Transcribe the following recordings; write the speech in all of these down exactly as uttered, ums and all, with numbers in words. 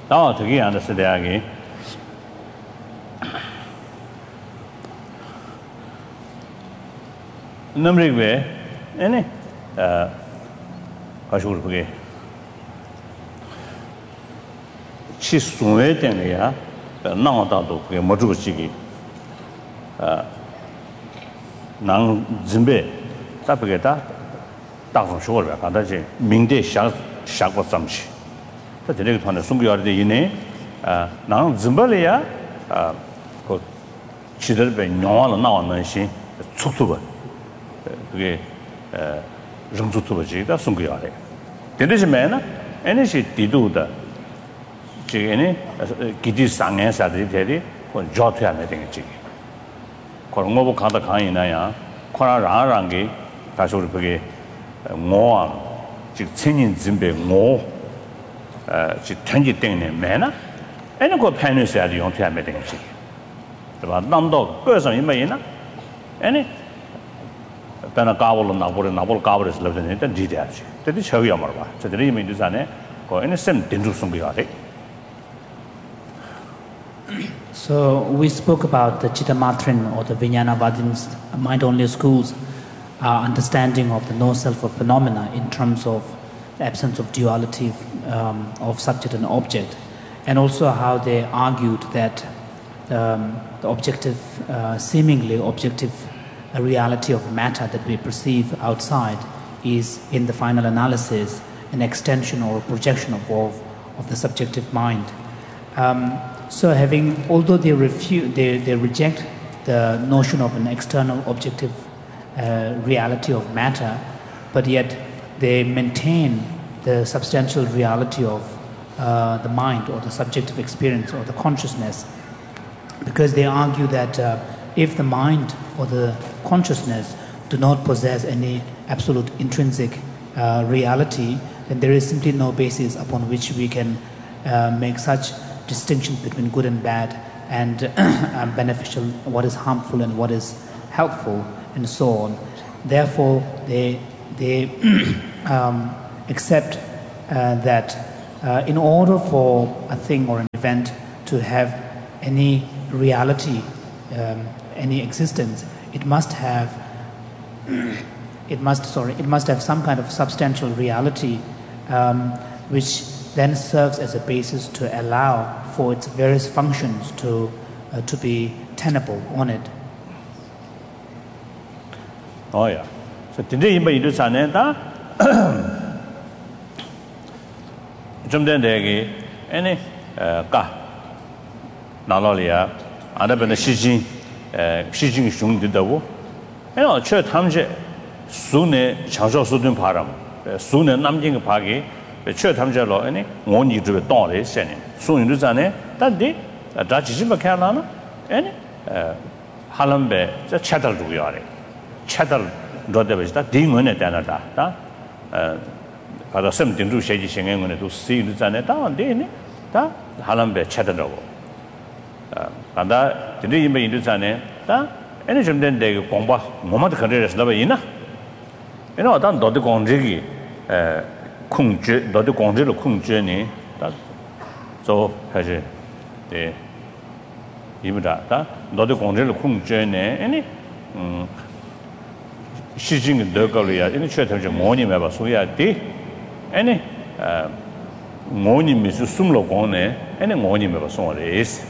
나 되게 안 됐어 대학이 numeric way any uh 가지고 그게 치수에 되네야 나와다도 그게 뭐 주고 지기 아난 준비 답게다 다고 쇼를 가다지 민대 샤 샤고 잠시 또 되게团的 송교할 때 이네 아난 준비래야 아그 지들배 영화로 나왔는 시 축투버 그게 에 정주투버지다 송교하래 되는지면은 에너지 디도다 지금에 기디 상해사들이 되리 그 조퇴하는 되겠지 그런 거 보고 가다 가이나야 코라라랑게 가서 그게 뭐안 즉 천인 준비 뭐 어, 즉 전지 때문에 매나 에는 그 패널에서 용퇴하면 되겠지 봐 남도 그래서 이마이나 에네 배나 까불로 나보래 나볼 까불에서 러는데 일단 디디하지 되게 저기 말아 봐 저들이 이미 이제네 그 에네 샘 된줄 숨겨야 돼. So we spoke about the Chittamatrin or the Vijnanavadin's mind-only schools' uh, understanding of the no-self of phenomena in terms of the absence of duality um, of subject and object, and also how they argued that um, the objective, uh, seemingly objective uh, reality of matter that we perceive outside is, in the final analysis, an extension or a projection of, of, of the subjective mind. Um, So having, although they refute, they, they reject the notion of an external objective uh, reality of matter, but yet they maintain the substantial reality of uh, the mind or the subjective experience or the consciousness, because they argue that uh, if the mind or the consciousness do not possess any absolute intrinsic uh, reality, then there is simply no basis upon which we can uh, make such distinctions between good and bad and uh, beneficial, what is harmful and what is helpful, and so on. Therefore, they they um, accept uh, that uh, in order for a thing or an event to have any reality, um, any existence, it must have it must sorry it must have some kind of substantial reality, um, which then serves as a basis to allow for its various functions to uh, to be tenable on it. Oh yeah. So today in the China, da 좀 전에 any 가 나로리아 아다변의 시진 시진 중들다고 에 저 탐제 수내 장소 수든 바람 수내 남진 파기 저 탐제로 아니 원이 저 동래 세네 수인도 전에 단디 다 지지마 캐라나 아니 할람베 저 차달 두요래 차달 로데베다 딩원에 되나다 다 바다 샘 딩주 세지 생행원에도 쓰이도 전에 다 안되네 다 할람베 차달라고 간다 근데 이메 인도 전에 다 애니 좀 된데 공부 뭐마도 그래서 봐 이나 얘는 어떤 너도 공직이 에控制 너도 공제를控制니 다就 사실 네 이보다 다 너도 공제를 控制네 아니 음 시징 더걸이야 아니 최대한 뭐니면 봐 소야 돼 아니 어 뭐니면 숨로 공네 아니 뭐니면 봐 소래스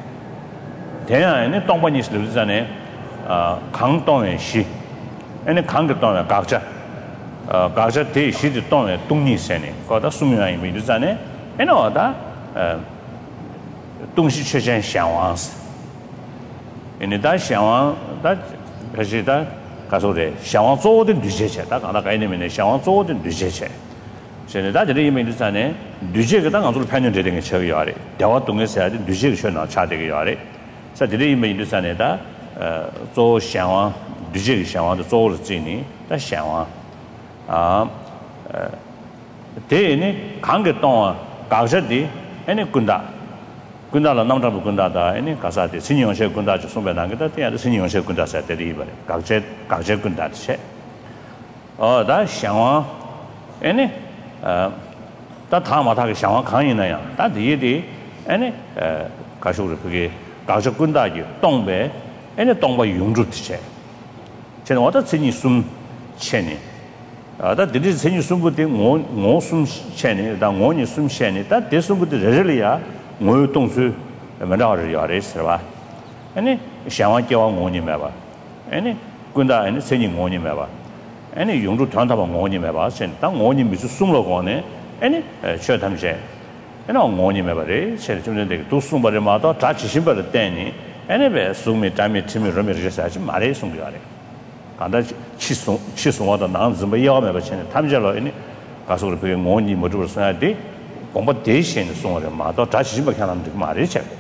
대안에 동반이 있으잖아요 아 강동의 시 아니 강동의 각자 어 각자 대시도 동의 동리세네 거다 수명이 미르잖아요 에너다 어 동시 최전 상황스 에네다 상황 다 그지다 가서래 상황 조든 뒤제체 다 가다 가이네면 상황 조든 뒤제체现在这里面就是呢뒤제 그 당한 줄 편년되는 게 저기 아래 대화 동에서 해야 돼 뒤제 셔나 차되게 아래 자这里面就是呢다呃做向往뒤제向往的做了这呢다向往아 어 대네 관계 동안 가서디 아니 군다 군다라 남자부 군다다 아니 가사데 신용세 군다 좀 소배난 게다 대야 신용세 군다 사태리 이번에 각제 각제 군다체 어다向往아니 어 다 다마다게 상황 강이나야 다 뒤에디 아니 에 가쇼를 그게 가쇼 군다지 동배 아니 동배 용주티체 저는 어떤 신이 숨 체니 아다 드리 신이 숨부터 뭐뭐숨 체니 다 뭐니 숨 체니 다 대숨부터 레rel이야 뭐 동수 뭐라를 야래스 봐 아니 상황 교환 뭐니 매봐 아니 군다 아니 신이 뭐니 매봐 아니 용주 전타바 뭐니 매봐 신당 뭐니 미수 숨로 거네 아니 저 담제 ena ngoni me bare che chune de to sum bare ma to ta chi shin bare ten ni ene be sum me ta me chi me ro me je sa chi ma re sum ya re ga da chi sum chi sum wa da nang zi me yao me ba chen ta me je lo ni ga so be ngoni mo zhu so ya de gong ba de shin sum wa de ma to ta chi shin ba kya nam de ma re che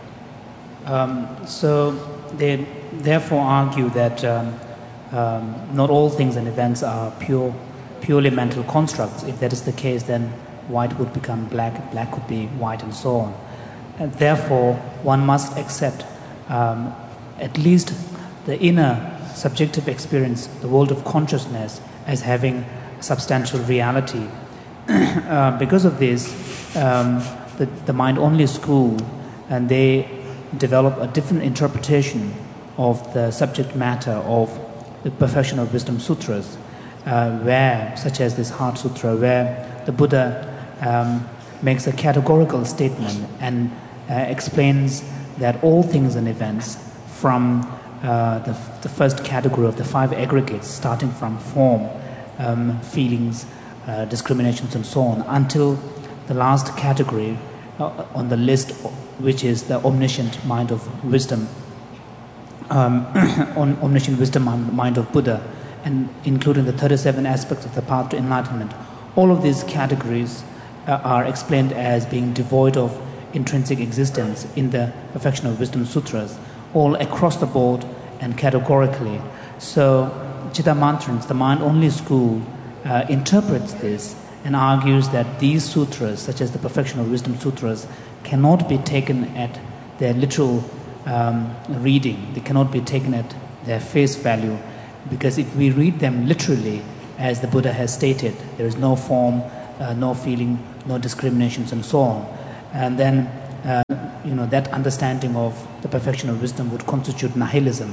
um so they therefore argue that um, um, not all things and events are pure purely mental constructs. If that is the case, then white would become black, black could be white, and so on. And therefore, one must accept um, at least the inner subjective experience, the world of consciousness, as having substantial reality. uh, because of this, um, the, the mind-only school, and they develop a different interpretation of the subject matter of the Perfection of Wisdom Sutras, uh, where, such as this Heart Sutra, where the Buddha Um, makes a categorical statement and uh, explains that all things and events from uh, the, the first category of the five aggregates, starting from form, um, feelings, uh, discriminations and so on, until the last category uh, on the list, which is the omniscient mind of wisdom, um, on omniscient wisdom mind of Buddha, and including the thirty-seven aspects of the path to enlightenment. All of these categories Uh, are explained as being devoid of intrinsic existence in the Perfection of Wisdom Sutras, all across the board and categorically. So Chittamantrans, the mind-only school, uh, interprets this and argues that these sutras, such as the Perfection of Wisdom Sutras, cannot be taken at their literal um, reading. They cannot be taken at their face value, because if we read them literally, as the Buddha has stated, there is no form, Uh, no feeling, no discriminations, and so on. And then, uh, you know, that understanding of the perfection of wisdom would constitute nihilism.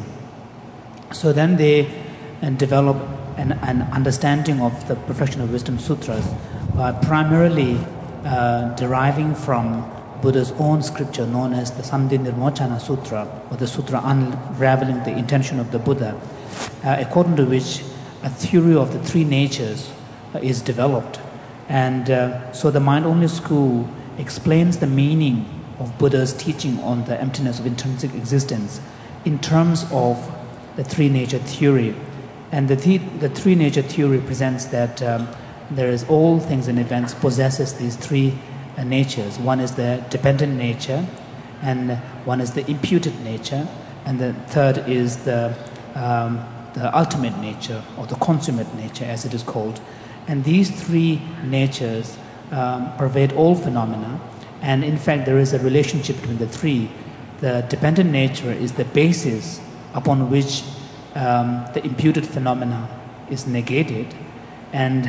So then they uh, develop an, an understanding of the Perfection of Wisdom Sutras by primarily uh, deriving from Buddha's own scripture known as the Sandhi Nirmochana Sutra, or the Sutra unraveling the intention of the Buddha, uh, according to which a theory of the three natures uh, is developed. And uh, so the mind-only school explains the meaning of Buddha's teaching on the emptiness of intrinsic existence in terms of the three-nature theory. And the, th- the three-nature theory presents that um, there is all things and events possesses these three uh, natures. One is the dependent nature, and one is the imputed nature, and the third is the, um, the ultimate nature, or the consummate nature, as it is called. And these three natures um, pervade all phenomena, and in fact there is a relationship between the three. The dependent nature is the basis upon which um, the imputed phenomena is negated, and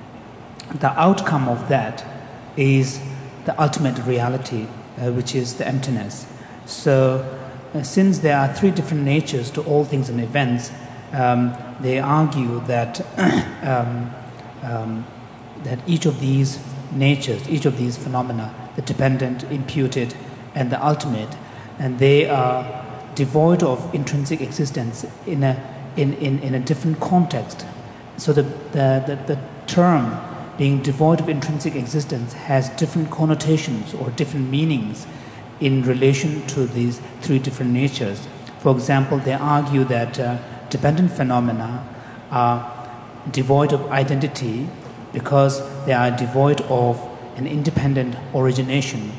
the outcome of that is the ultimate reality, uh, which is the emptiness. So uh, since there are three different natures to all things and events, um, they argue that um, Um, that each of these natures, each of these phenomena, the dependent, imputed, and the ultimate, and they are devoid of intrinsic existence in a in, in, in a different context. So the, the, the, the term being devoid of intrinsic existence has different connotations or different meanings in relation to these three different natures. For example, they argue that uh, dependent phenomena are devoid of identity because they are devoid of an independent origination,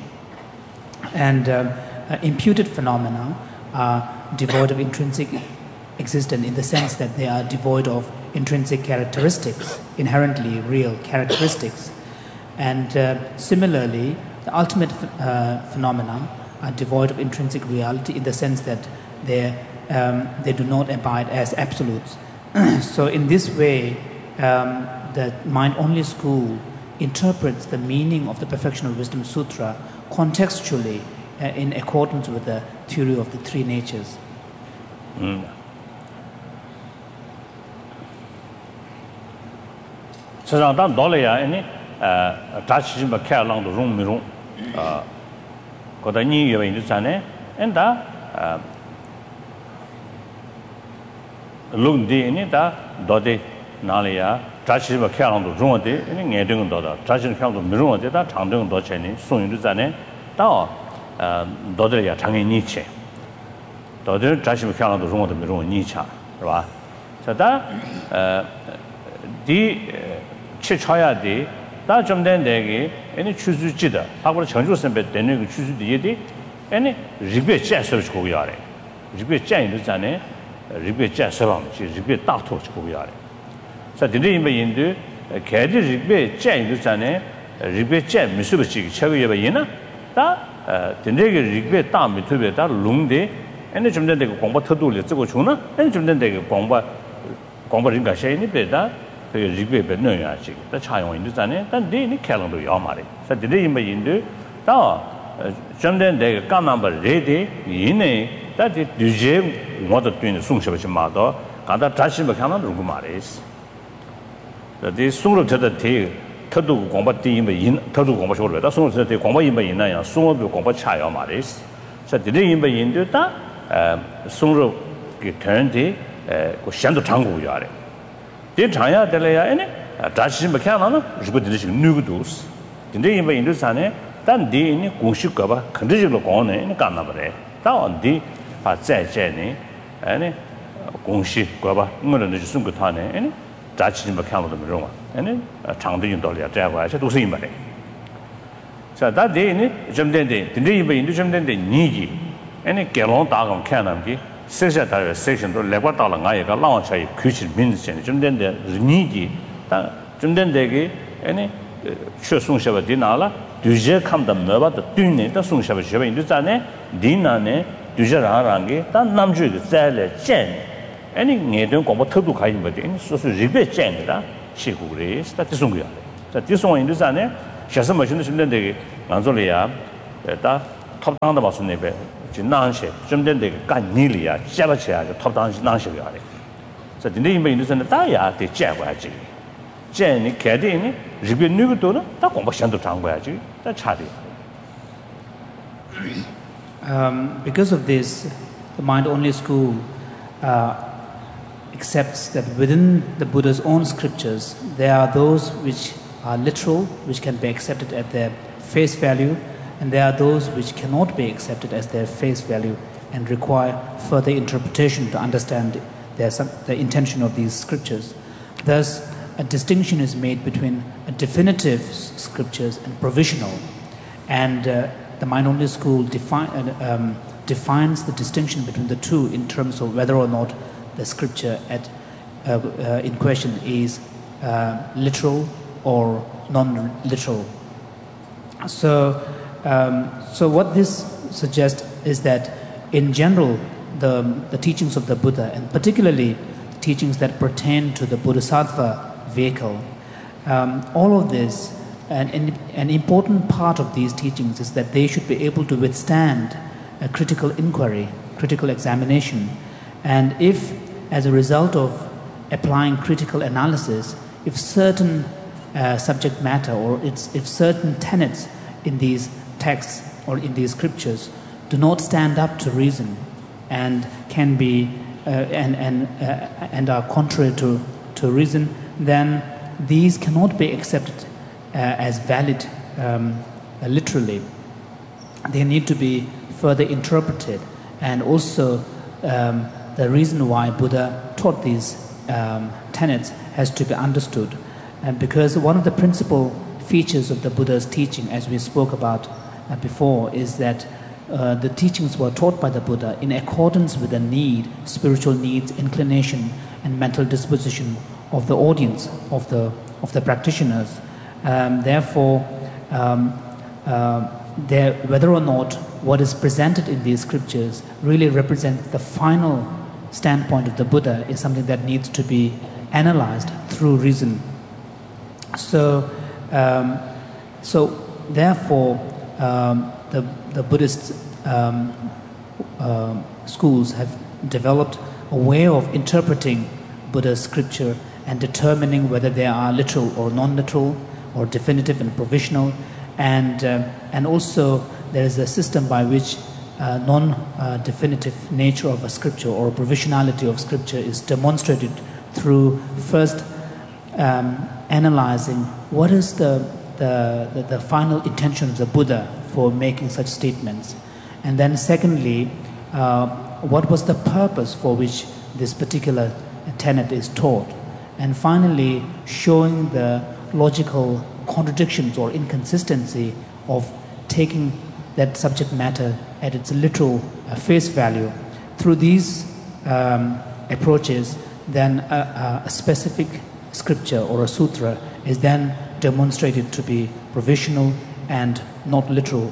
and uh, uh, imputed phenomena are devoid of intrinsic existence in the sense that they are devoid of intrinsic characteristics, inherently real characteristics. And uh, similarly, the ultimate uh, phenomena are devoid of intrinsic reality in the sense that they um, they do not abide as absolutes. So in this way, um, the mind-only school interprets the meaning of the Perfectional Wisdom Sutra contextually uh, in accordance with the theory of the three natures. Mm. So dan dole ya ini eh ta chi ba kya lang do rong mi rong ah ko da ni ye ni sa ne en da lung di ni da do de na le ya ta chi ba kya lang do rong de ni nge deng do da ta chi kya do mi rong de da chang deng do chen ni song yin de sa ne da eh do de ya chang yin ni che do de ta chi ba kya lang do rong de mi rong ni cha是吧 so da eh di 치 쳐야 돼. 다 좀 된데기 아니 추주지다. 하고 전주 선배 되는 그 추주도 얘기 아니 리베 째서 주고 야래. 리베 째는 자네. 리베 째서 리베 다토 주고 야래. 자, 근데 이제 인도 개들 리베 째는 자네. 리베 째 미수버지 최고에 봐이나. 다 근데 리베 다 미투베다 롱데 아니 좀 된데 공부 터도를 쓰고 주나? 아니 좀 된데 공부 공부 인가 셔니 베다. 그 리베 베너야지. 다 차용 인도 자네. 단 데니 캘런도 요 말이. 자, 근데 이제 인도 다 점된 내가 간 넘버 레디 이네 다디 뒤제 뭐도 뛰는 송셔버지 마도 가다 다시 뭐 하나 누구 말이스. 그 송로 저도 대 터도 공부 뒤면 인 터도 공부 쇼를 다 송로 저도 공부 이면 있나요? 송로 공부 차요 말이스. 자, 근데 이제 인도 다 송로 그 전에 그 현도 장고요 아래. 대 장야 될래야 아니 다시 뭐 하나는 리베 되지 누구도스. 근데 이제 인도 산에 단 디니 공식과 봐 컨디션으로 거네 간나 버래 다 언디 봐 자제네 아니 공식과 봐 뭐는 이제 숨고 타네 아니 자치지 뭐看不懂么아니长的运动了这样话这都是一码的자 다데니 좀 된데 근데 이제 인도 좀 된데 니기 아니 개론 다금看남기 세세 다의 세션도 레고 달라 가야가 라원 차이 규칙 민지는 좀 된데 니기 다좀 된데기 아니 최송셔바 디나라 düje kamda meba da dünne da sungshaba shaba indu zane dinane düje rangi da namju ge zale chen ani ngedon kombo thodu khayin bade ani so so ribe chen da chigure sta tisungya da tisung indu zane shasa machin shimden de nganzole ya da top down da basun nebe jinnanshe shimden de kan nili ya shaba cha ga top down nanshe ya de so dinde inbe indu zane da ya de jwa ji chen ke de ni ribe nugu do na da kombo shandu chang gwa ji da cha de Um, because of this, the mind-only school uh, accepts that within the Buddha's own scriptures, there are those which are literal, which can be accepted at their face value, and there are those which cannot be accepted as their face value and require further interpretation to understand their, the intention of these scriptures. Thus, a distinction is made between definitive scriptures and provisional, and uh, the mind-only school defi- uh, um, defines the distinction between the two in terms of whether or not the scripture at, uh, uh, in question is uh, literal or non-literal. So, um, so what this suggests is that, in general, the, the teachings of the Buddha, and particularly teachings that pertain to the Bodhisattva vehicle, um, all of this. And an important part of these teachings is that they should be able to withstand a critical inquiry, critical examination. And if, as a result of applying critical analysis, if certain uh, subject matter or it's, if certain tenets in these texts or in these scriptures do not stand up to reason and can be uh, and and uh, and are contrary to, to reason, then these cannot be accepted Uh, as valid um, uh, literally. They need to be further interpreted, and also um, the reason why Buddha taught these um, tenets has to be understood. And because one of the principal features of the Buddha's teaching, as we spoke about uh, before, is that uh, the teachings were taught by the Buddha in accordance with the need, spiritual needs, inclination, and mental disposition of the audience, of the of the practitioners. Um, therefore, um, uh, there, whether or not what is presented in these scriptures really represents the final standpoint of the Buddha is something that needs to be analyzed through reason. So, Um, so, therefore, um, the, the Buddhist um, uh, schools have developed a way of interpreting Buddha's scripture and determining whether they are literal or non-literal, or definitive and provisional, and uh, and also there is a system by which uh, non-definitive uh, nature of a scripture or provisionality of scripture is demonstrated through first um, analyzing what is the the, the the final intention of the Buddha for making such statements, and then secondly, uh, what was the purpose for which this particular tenet is taught, and finally showing the logical contradictions or inconsistency of taking that subject matter at its literal uh, face value. Through these um, approaches, then a, a specific scripture or a sutra is then demonstrated to be provisional and not literal.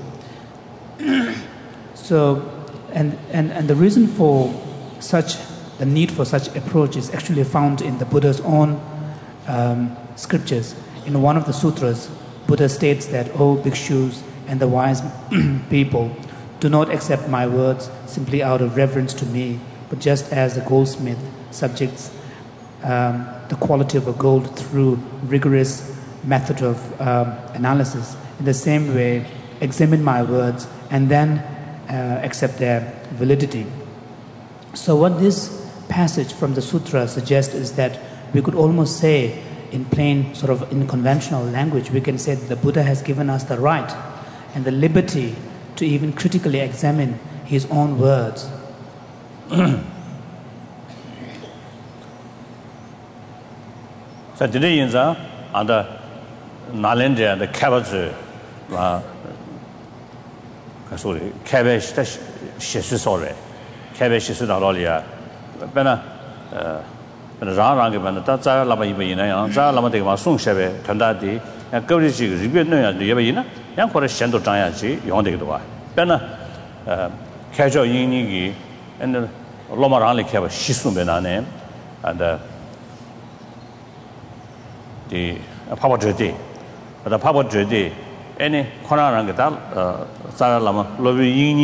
So, and, and, and the reason for such, the need for such approach is actually found in the Buddha's own um, scriptures. In one of the sutras, Buddha states that, "O bhikshus and the wise people, do not accept my words simply out of reverence to me, but just as a goldsmith subjects um, the quality of a gold through rigorous method of um, analysis. In the same way, examine my words and then uh, accept their validity." So what this passage from the sutra suggests is that we could almost say, in plain, sort of in conventional language, we can say that the Buddha has given us the right and the liberty to even critically examine his own words. So today in the and the Nalendra and the cabbage, uh, sorry, cabbage, she is sorry, cabbage is not all here. But uh, Rang and that's a Labayina, Zalama de Masung Shebe, Kandadi, and Gorishi, Ribino, and Yabina, and for a Shendo Tayachi, Yondegua. Bena Kajo Yinigi, and Lomarali Kaba Shisum Benane, and the Papa Jedi. But the Papa Jedi, any Korangatal, Saralama, Lovi